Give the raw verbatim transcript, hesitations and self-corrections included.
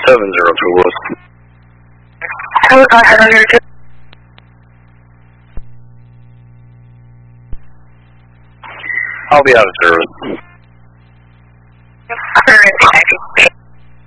seven zero two Wilson. Hello, seven zero two. I'll be out of service. Alright,